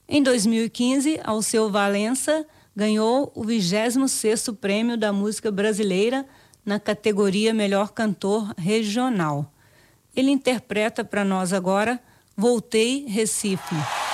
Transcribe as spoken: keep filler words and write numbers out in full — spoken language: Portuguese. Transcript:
Em dois mil e quinze, Alceu Valença ganhou o vigésimo sexto Prêmio da Música Brasileira na categoria Melhor Cantor Regional. Ele interpreta para nós agora Voltei, Recife.